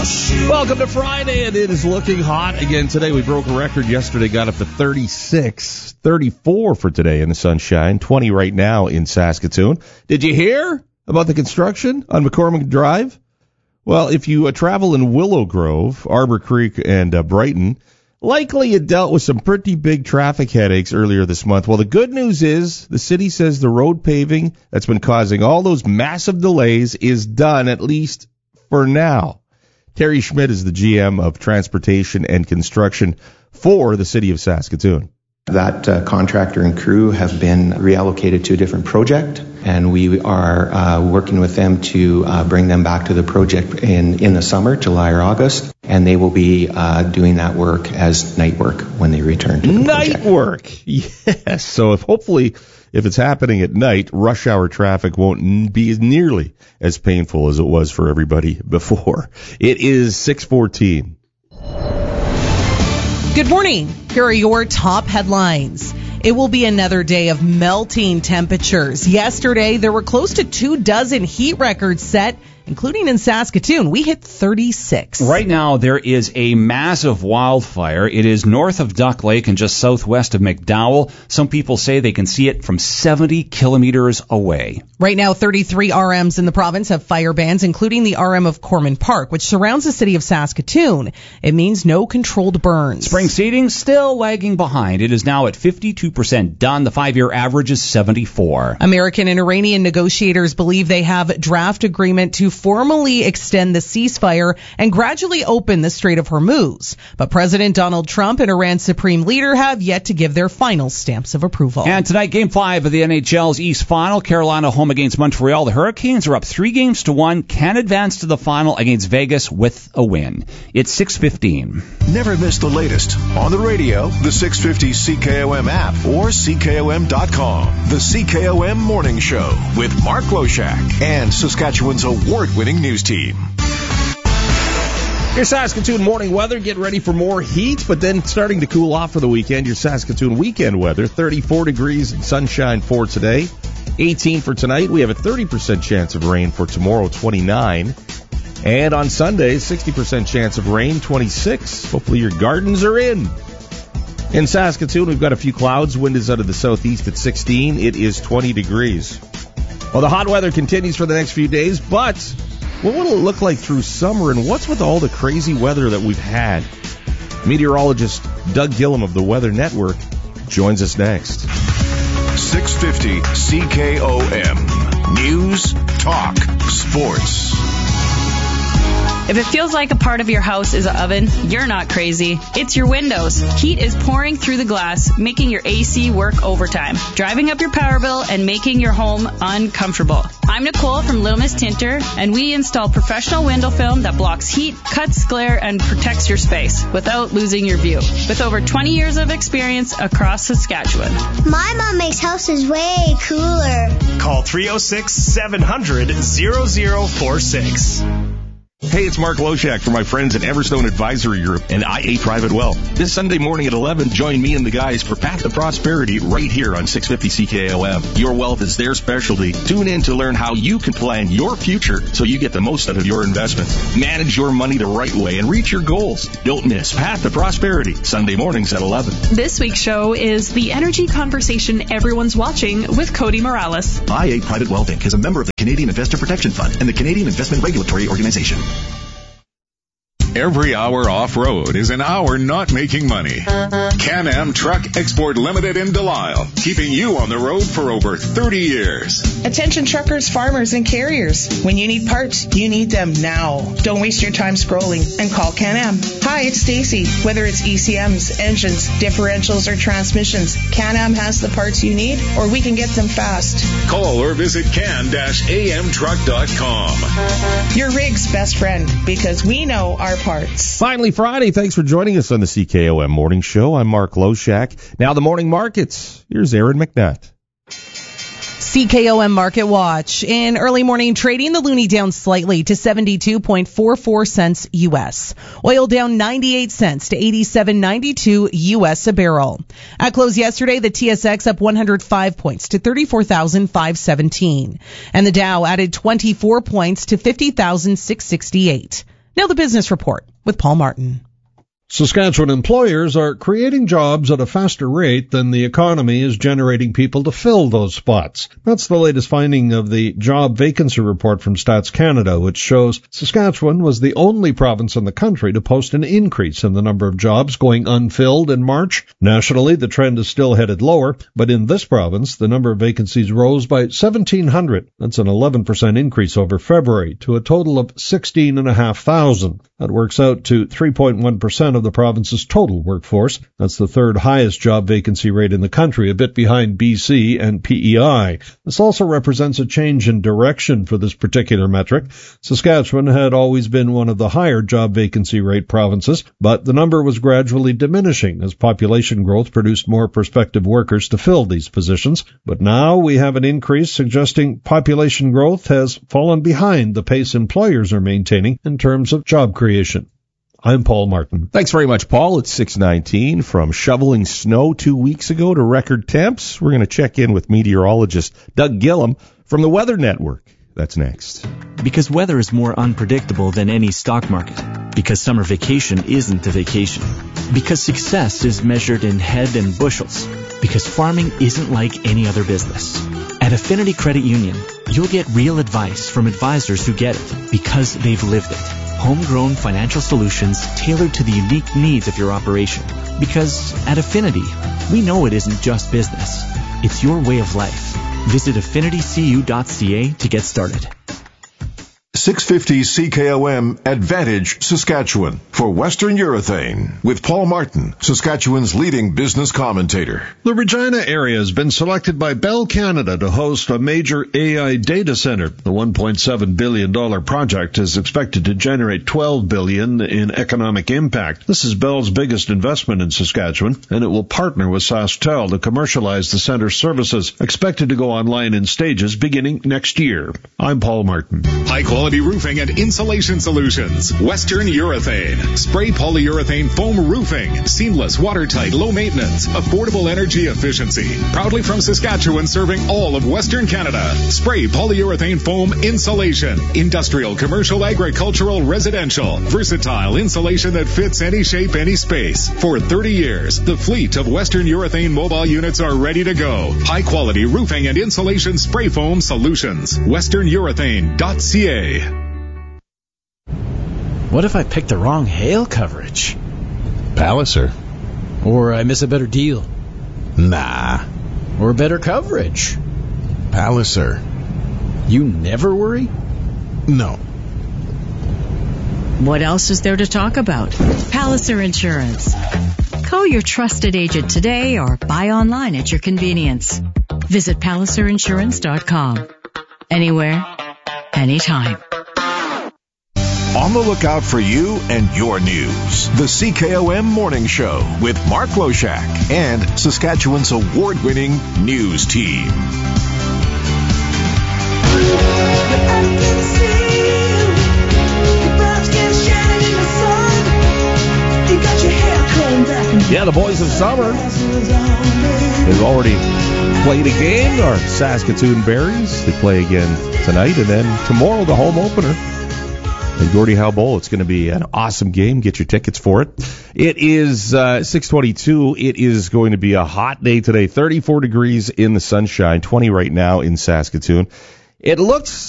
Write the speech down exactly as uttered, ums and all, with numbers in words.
Welcome to Friday, and it is looking hot again today. We broke a record yesterday, got up to thirty-six, thirty-four for today in the sunshine, twenty right now in Saskatoon. Did you hear about the construction on McCormick Drive? Well, if you uh, travel in Willow Grove, Arbor Creek, and uh, Brighton, likely you dealt with some pretty big traffic headaches earlier this month. Well, the good news is the city says the road paving that's been causing all those massive delays is done, at least for now. Terry Schmidt is the G M of Transportation and Construction for the City of Saskatoon. That uh, contractor and crew have been reallocated to a different project, and we are uh, working with them to uh, bring them back to the project in, in the summer, July or August, and they will be uh, doing that work as night work when they return to the night project. Night work, yes. So if hopefully if it's happening at night, rush hour traffic won't be nearly as painful as it was for everybody before. It is six fourteen. Good morning. Here are your top headlines. It will be another day of melting temperatures. Yesterday, there were close to two dozen heat records set, including in Saskatoon. We hit thirty-six. Right now, there is a massive wildfire. It is north of Duck Lake and just southwest of McDowell. Some people say they can see it from seventy kilometers away. Right now, thirty-three R Ms in the province have fire bans, including the R M of Corman Park, which surrounds the city of Saskatoon. It means no controlled burns. Spring seeding still lagging behind. It is now at fifty-two percent done. The five-year average is seventy-four. American and Iranian negotiators believe they have draft agreement to formally extend the ceasefire and gradually open the Strait of Hormuz. But President Donald Trump and Iran's supreme leader have yet to give their final stamps of approval. And tonight, Game five of the N H L's East Final. Carolina home against Montreal. The Hurricanes are up three games to one. Can advance to the final against Vegas with a win. It's six fifteen. Never miss the latest on the radio, the six fifty C K O M app, or C K O M dot com. The C K O M Morning Show with Mark Loshak and Saskatchewan's award-winning news team. Your Saskatoon morning weather, get ready for more heat, but then starting to cool off for the weekend. Your Saskatoon weekend weather, thirty-four degrees and sunshine for today, eighteen for tonight. We have a thirty percent chance of rain for tomorrow, twenty-nine. And on Sunday, sixty percent chance of rain, twenty-six. Hopefully your gardens are in. In Saskatoon, we've got a few clouds. Wind is out of the southeast at sixteen. It is twenty degrees. Well, the hot weather continues for the next few days, but what will it look like through summer, and what's with all the crazy weather that we've had? Meteorologist Doug Gillum of the Weather Network joins us next. six fifty C K O M. News, talk, sports. If it feels like a part of your house is an oven, you're not crazy. It's your windows. Heat is pouring through the glass, making your A C work overtime, driving up your power bill and making your home uncomfortable. I'm Nicole from Little Miss Tinter, and we install professional window film that blocks heat, cuts glare, and protects your space without losing your view. With over twenty years of experience across Saskatchewan. My mom makes houses way cooler. Call three oh six, seven hundred, zero zero four six. Hey, it's Mark Loshak for my friends at Everstone Advisory Group and I A Private Wealth. This Sunday morning at eleven, join me and the guys for Path to Prosperity right here on six fifty C K O M. Your wealth is their specialty. Tune in to learn how you can plan your future so you get the most out of your investments. Manage your money the right way and reach your goals. Don't miss Path to Prosperity, Sunday mornings at eleven. This week's show is the energy conversation everyone's watching with Cody Morales. I A Private Wealth Incorporated is a member of the Canadian Investor Protection Fund and the Canadian Investment Regulatory Organization. Every hour off-road is an hour not making money. Can-Am Truck Export Limited in Delisle, keeping you on the road for over thirty years. Attention truckers, farmers, and carriers. When you need parts, you need them now. Don't waste your time scrolling and call Can-Am. Hi, it's Stacy. Whether it's E C Ms, engines, differentials, or transmissions, Can-Am has the parts you need, or we can get them fast. Call or visit can dash a m truck dot com. Your rig's best friend, because we know our parts. Finally, Friday. Thanks for joining us on the C K O M Morning Show. I'm Mark Loshak. Now the morning markets. Here's Aaron McNutt. C K O M Market Watch. In early morning trading, the loonie down slightly to seventy-two point four four cents U S. Oil down ninety-eight cents to eighty-seven ninety-two U S a barrel. At close yesterday, the T S X up one hundred five points to thirty-four thousand five hundred seventeen. And the Dow added twenty-four points to fifty thousand six hundred sixty-eight. Now the business report with Paul Martin. Saskatchewan employers are creating jobs at a faster rate than the economy is generating people to fill those spots. That's the latest finding of the job vacancy report from Stats Canada, which shows Saskatchewan was the only province in the country to post an increase in the number of jobs going unfilled in March. Nationally, the trend is still headed lower, but in this province, the number of vacancies rose by seventeen hundred. That's an eleven percent increase over February to a total of sixteen thousand five hundred. That works out to three point one percent of the province's total workforce. That's the third highest job vacancy rate in the country, a bit behind B C and P E I. This also represents a change in direction for this particular metric. Saskatchewan had always been one of the higher job vacancy rate provinces, but the number was gradually diminishing as population growth produced more prospective workers to fill these positions. But now we have an increase suggesting population growth has fallen behind the pace employers are maintaining in terms of job creation. I'm Paul Martin. Thanks very much, Paul. It's six nineteen. From shoveling snow two weeks ago to record temps, we're going to check in with meteorologist Doug Gillum from the Weather Network. That's next. Because weather is more unpredictable than any stock market. Because summer vacation isn't a vacation. Because success is measured in head and bushels. Because farming isn't like any other business. At Affinity Credit Union, you'll get real advice from advisors who get it because they've lived it. Homegrown financial solutions tailored to the unique needs of your operation. Because at Affinity, we know it isn't just business. It's your way of life. Visit affinity c u dot c a to get started. six fifty C K O M Advantage Saskatchewan for Western Urethane with Paul Martin, Saskatchewan's leading business commentator. The Regina area has been selected by Bell Canada to host a major A I data center. The one point seven billion dollars project is expected to generate twelve billion dollars in economic impact. This is Bell's biggest investment in Saskatchewan, and it will partner with SaskTel to commercialize the center's services, expected to go online in stages beginning next year. I'm Paul Martin. High quality roofing and insulation solutions. Western Urethane. Spray polyurethane foam roofing. Seamless, watertight, low maintenance, affordable energy efficiency. Proudly from Saskatchewan, serving all of Western Canada. Spray polyurethane foam insulation. Industrial, commercial, agricultural, residential. Versatile insulation that fits any shape, any space. For thirty years, the fleet of Western Urethane mobile units are ready to go. High quality roofing and insulation spray foam solutions. western urethane dot c a. What if I pick the wrong hail coverage? Palliser. Or I miss a better deal? Nah. Or better coverage? Palliser. You never worry? No. What else is there to talk about? Palliser Insurance. Call your trusted agent today or buy online at your convenience. Visit palliser insurance dot com. Anywhere, anytime. On the lookout for you and your news. The C K O M Morning Show with Mark Loshak and Saskatchewan's award-winning news team. Yeah, the boys of summer. They've already played a game, our Saskatoon Berries. They play again tonight, and then tomorrow the home opener. And Gordie Howe Bowl. It's going to be an awesome game. Get your tickets for it. It is uh, six twenty-two. It is going to be a hot day today. thirty-four degrees in the sunshine, twenty right now in Saskatoon. It looks